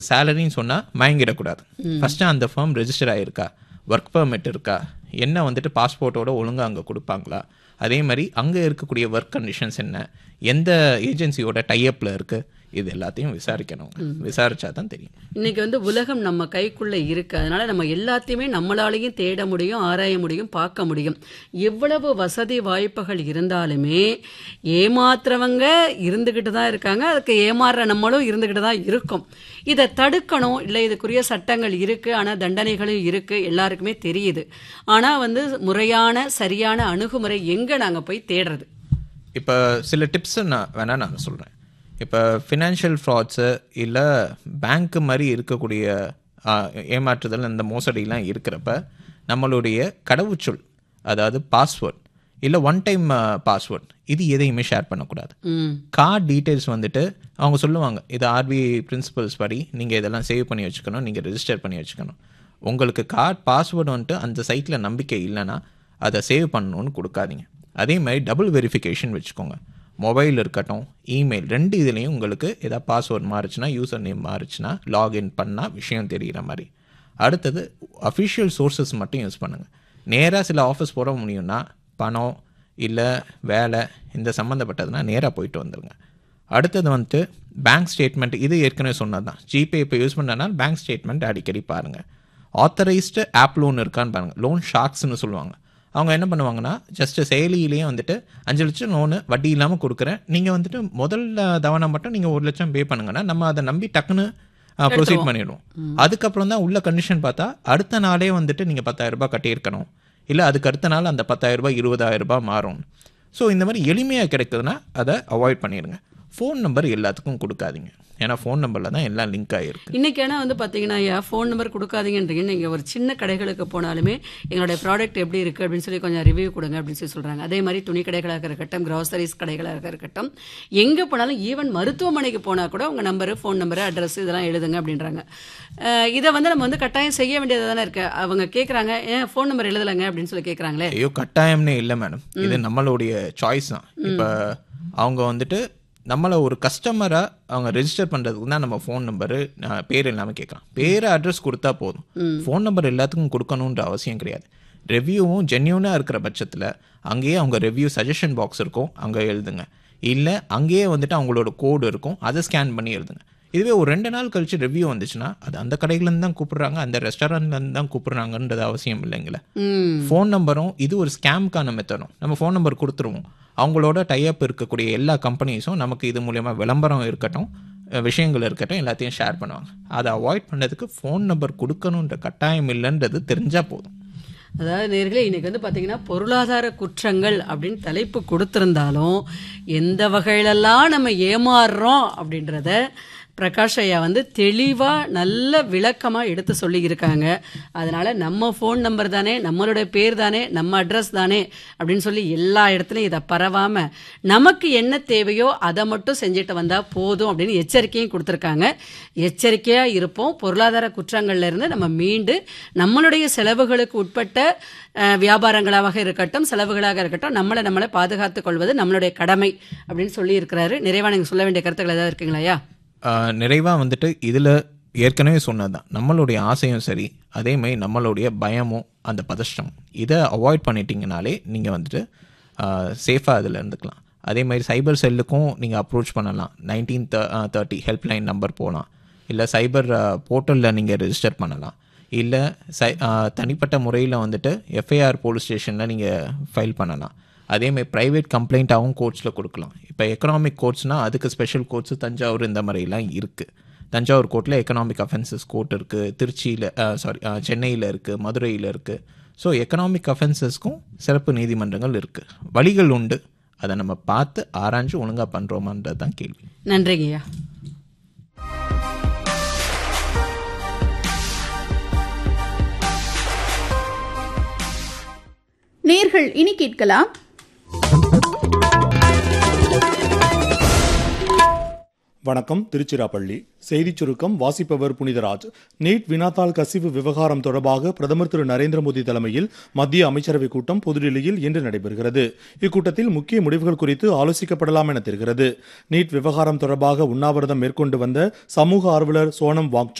சேலரின்னு சொன்னால் மயங்கிடக்கூடாது. ஃபஸ்ட்டு அந்த form register ஆகிருக்கா, work permit இருக்கா, என்ன வந்துட்டு பாஸ்போர்ட்டோட ஒழுங்காக அங்கே கொடுப்பாங்களா, அதே மாதிரி அங்கே இருக்கக்கூடிய ஒர்க் கண்டிஷன்ஸ் என்ன, எந்த ஏஜென்சியோட டைஅப்பில் இருக்குது, இது எல்லாத்தையும் விசாரிக்கணும். விசாரிச்சா தான் தெரியும். இன்னைக்கு வந்து உலகம் நம்ம கைக்குள்ளே இருக்குது. அதனால் நம்ம எல்லாத்தையுமே நம்மளாலையும் தேட முடியும், ஆராய முடியும், பார்க்க முடியும். எவ்வளவு வசதி வாய்ப்புகள் இருந்தாலுமே ஏமாத்துறவங்க இருந்துக்கிட்டு தான் இருக்காங்க, அதுக்கு ஏமாறுற நம்மளும் இருந்துக்கிட்டு தான் இருக்கோம். இதை தடுக்கணும். இல்லை இதுக்குரிய சட்டங்கள் இருக்குது, ஆனால் தண்டனைகளும் இருக்குது, எல்லாருக்குமே தெரியுது. ஆனால் வந்து முறையான சரியான அணுகுமுறை எங்கே நாங்கள் போய் தேடுறது? இப்போ சில டிப்ஸு நான் சொல்கிறேன். இப்போ ஃபினான்ஷியல் ஃப்ராட்ஸு இல்லை பேங்க்கு மாதிரி இருக்கக்கூடிய ஏமாற்றுதல், இந்த மோசடிலாம் இருக்கிறப்ப நம்மளுடைய கடவுச்சொல், அதாவது பாஸ்வேர்ட் இல்லை ஒன் டைம் பாஸ்வேர்ட், இது எதையுமே ஷேர் பண்ணக்கூடாது. கார்டு டீட்டெயில்ஸ் வந்துட்டு அவங்க சொல்லுவாங்க, இது ஆர்பிஐ பிரின்சிபல்ஸ் படி நீங்கள் இதெல்லாம் சேவ் பண்ணி வச்சுக்கணும், நீங்கள் ரெஜிஸ்டர் பண்ணி வச்சுக்கணும். உங்களுக்கு கார்டு பாஸ்வேர்டு வந்துட்டு அந்த சைட்டில் நம்பிக்கை இல்லைன்னா அதை சேவ் பண்ணணும்னு கொடுக்காதீங்க. அதே மாதிரி டபுள் வெரிஃபிகேஷன் வச்சுக்கோங்க. மொபைல் இருக்கட்டும், இமெயில், ரெண்டு இதுலேயும் உங்களுக்கு ஏதாவது பாஸ்வேர்ட் மாறுச்சுன்னா, யூசர் நேம் மாறுச்சுன்னா லாகின் பண்ணால் விஷயம் தெரிகிற மாதிரி. அடுத்தது அஃபிஷியல் சோர்ஸஸ் மட்டும் யூஸ் பண்ணுங்கள். நேராக சில ஆஃபீஸ் போட முடியும்னா பணம் இல்லை வேலை இந்த சம்மந்தப்பட்டதுன்னா நேராக போயிட்டு வந்துடுங்க. அடுத்தது வந்துட்டு பேங்க் ஸ்டேட்மெண்ட், இது ஏற்கனவே சொன்னது தான். ஜிபே இப்போ யூஸ் பண்ணனால பேங்க் ஸ்டேட்மெண்ட் அடிக்கடி பாருங்கள். ஆத்தரைஸ்டு ஆப் லோன் இருக்கான்னு பாருங்கள். லோன் ஷார்க்ஸ்னு சொல்லுவாங்க. அவங்க என்ன பண்ணுவாங்கன்னா, ஜஸ்ட்டு செயலியிலேயே வந்துட்டு 5 லட்சம் லோனு வட்டி இல்லாமல் கொடுக்குறேன், நீங்கள் வந்துட்டு முதல்ல தவணை மட்டும் நீங்கள் 1 லட்சம் பே பண்ணுங்கன்னா நம்ம அதை நம்பி டக்குன்னு ப்ரொசீட் பண்ணிடுவோம். அதுக்கப்புறம் தான் உள்ள கண்டிஷன் பார்த்தா அடுத்த நாளே வந்துட்டு நீங்கள் 10,000 ரூபாய் கட்டியிருக்கணும், இல்லை அதுக்கு அடுத்த நாள் அந்த 10,000 ரூபாய் 20,000 ரூபாய் மாறும். ஸோ இந்த மாதிரி எளிமையாக கிடைக்குதுன்னா அதை அவாய்ட் பண்ணிடுங்க. ஃபோன் நம்பர் எல்லாத்துக்கும் கொடுக்காதீங்க, ஏன்னா ஃபோன் நம்பரில் தான் எல்லாம் லிங்க் ஆகிருக்கு. இன்றைக்கி ஆனால் வந்து பார்த்தீங்கன்னா, ஐயா ஃபோன் நம்பர் கொடுக்காதீங்கன்றீங்க. நீங்கள் ஒரு சின்ன கடைகளுக்கு போனாலுமே எங்களுடைய ப்ராடக்ட் எப்படி இருக்குது அப்படின்னு சொல்லி கொஞ்சம் ரிவ்யூ கொடுங்க அப்படின்னு சொல்லி சொல்கிறாங்க. அதே மாதிரி துணி கடைகளாக இருக்கட்டும், க்ராசரிஸ் கடைகளாக இருக்கட்டும், எங்கே போனாலும் ஈவன் மருத்துவமனைக்கு போனால் கூட உங்கள் நம்பரு, ஃபோன் நம்பரு, அட்ரஸ் இதெல்லாம் எழுதுங்க அப்படின்றாங்க. இதை வந்து நம்ம வந்து கட்டாயம் செய்ய வேண்டியது தானே இருக்குது. அவங்க கேட்குறாங்க, ஏன் ஃபோன் நம்பர் எழுதலைங்க அப்படின்னு சொல்லி கேட்குறாங்களே. ஐயோ, கட்டாயம்னே இல்லை மேடம், இது நம்மளுடைய சாய்ஸ் தான். இப்போ அவங்க வந்துட்டு நம்மளை ஒரு கஸ்டமராக அவங்க ரெஜிஸ்டர் பண்ணுறதுக்கு தான் நம்ம ஃபோன் நம்பரு பேர் இல்லாமல் கேட்கலாம். பேர் அட்ரஸ் கொடுத்தா போதும், ஃபோன் நம்பர் எல்லாத்துக்கும் கொடுக்கணுன்ற அவசியம் கிடையாது. ரெவ்யூவும் ஜென்யூனாக இருக்கிற பட்சத்தில் அங்கேயே அவங்க ரெவ்யூ சஜஷன் பாக்ஸ் இருக்கும், அங்கே எழுதுங்க. இல்லை அங்கேயே வந்துட்டு அவங்களோட கோடு இருக்கும், அதை ஸ்கேன் பண்ணி எழுதுங்க. இதுவே ஒரு 2 நாள் கழிச்சு ரிவ்யூ வந்துச்சுன்னா அது அந்த கடையிலேருந்து தான் கூப்பிட்றாங்க, அந்த ரெஸ்டாரண்ட்லேருந்து தான் கூப்பிட்றாங்கன்றது அவசியம் இல்லைங்களே. ஃபோன் நம்பரும் இது ஒரு ஸ்கேம்க்கான மெத்தடும். நம்ம ஃபோன் நம்பர் கொடுத்துருவோம், அவங்களோட டைஅப் இருக்கக்கூடிய எல்லா கம்பெனிஸும் நமக்கு இது மூலயமா விளம்பரம் இருக்கட்டும், விஷயங்கள் இருக்கட்டும், எல்லாத்தையும் ஷேர் பண்ணுவாங்க. அதை அவாய்ட் பண்ணுறதுக்கு ஃபோன் நம்பர் கொடுக்கணுன்ற கட்டாயம் இல்லைன்றது தெரிஞ்சால் போதும். அதாவது நேர்களே, இன்றைக்கி வந்து பார்த்திங்கன்னா பொருளாதார குற்றங்கள் அப்படின்னு தலைப்பு கொடுத்துருந்தாலும் எந்த வகையிலெல்லாம் நம்ம ஏமாறுறோம் அப்படின்றத பிரகாஷ் ஐயா வந்து தெளிவாக நல்ல விளக்கமாக எடுத்து சொல்லியிருக்காங்க. அதனால் நம்ம ஃபோன் நம்பர் தானே, நம்மளுடைய பேர் தானே, நம்ம அட்ரஸ் தானே அப்படின்னு சொல்லி எல்லா இடத்துலையும் இதை பரவாமல் நமக்கு என்ன தேவையோ அதை மட்டும் செஞ்சுட்டு வந்தால் போதும் அப்படின்னு எச்சரிக்கையும் கொடுத்துருக்காங்க. எச்சரிக்கையாக இருப்போம். பொருளாதார குற்றங்கள்லேருந்து நம்ம மீண்டு நம்மளுடைய செலவுகளுக்கு உட்பட்ட வியாபாரங்களாக இருக்கட்டும், செலவுகளாக இருக்கட்டும், நம்மளை பாதுகாத்து கொள்வது நம்மளுடைய கடமை அப்படின்னு சொல்லியிருக்கிறாரு. நிறைவாக நீங்கள் சொல்ல வேண்டிய கருத்துக்கள் ஏதாவது இருக்குங்களா ஐயா? நிறைவாக வந்துட்டு இதில் ஏற்கனவே சொன்னது தான், நம்மளுடைய ஆசையும் சரி, அதேமாதிரி நம்மளுடைய பயமும் அந்த பதஷ்டம், இதை அவாய்ட் பண்ணிட்டீங்கனாலே நீங்கள் வந்துட்டு சேஃபாக அதில் இருந்துக்கலாம். அதே மாதிரி சைபர் செல்லுக்கும் நீங்கள் அப்ரோச் பண்ணலாம். 1930 ஹெல்ப்லைன் நம்பர் போகலாம், இல்லை சைபர் போர்ட்டலில் நீங்கள் ரெஜிஸ்டர் பண்ணலாம், இல்லை தனிப்பட்ட முறையில் வந்துட்டு எஃப்ஐஆர் போலீஸ் ஸ்டேஷனில் நீங்கள் ஃபைல் பண்ணலாம். அதேமாதிரி ப்ரைவேட் கம்ப்ளைண்ட்டாகவும் கோர்ட்ஸில் கொடுக்கலாம். இப்போ எக்கனாமிக் கோர்ட்ஸ்னால் அதுக்கு ஸ்பெஷல் கோர்ட்ஸு தஞ்சாவூர் இந்த மாதிரிலாம் இருக்குது. தஞ்சாவூர் கோர்ட்டில் எக்கனாமிக் அஃபென்சஸ் கோர்ட் இருக்குது, திருச்சியில் சென்னையில் இருக்குது, மதுரையில் இருக்குது. ஸோ எக்கனாமிக் அஃபென்சஸ்க்கும் சிறப்பு நீதிமன்றங்கள் இருக்குது. வழிகள் உண்டு, அதை நம்ம பார்த்து ஆராய்ஞ்சு ஒழுங்காக பண்ணுறோமான்றது தான் கேள்வி. நன்றிங்கய்யா. நேர்கள் இனி கேட்கலாம் வணக்கம். திருச்சிராப்பள்ளி செய்திச் சுருக்கம் வாசிப்பவர் புனிதராஜ். நீட் வினாத்தாள் கசிவு விவகாரம் தொடர்பாக பிரதமர் திரு நரேந்திர மோடி தலைமையில் மத்திய அமைச்சரவைக் கூட்டம் புதுடில்லியில் இன்று நடைபெறுகிறது. இக்கூட்டத்தில் முக்கிய முடிவுகள் குறித்து ஆலோசிக்கப்படலாம் என தெரிகிறது. நீட் விவகாரம் தொடர்பாக உண்ணாவிரதம் மேற்கொண்டு வந்த சமூக ஆர்வலர் சோனம் வாங்சு